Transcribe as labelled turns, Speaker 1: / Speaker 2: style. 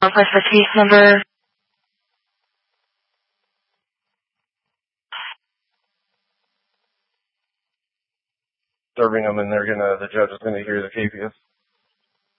Speaker 1: Press the case number.
Speaker 2: Serving them, and the judge is gonna hear the case.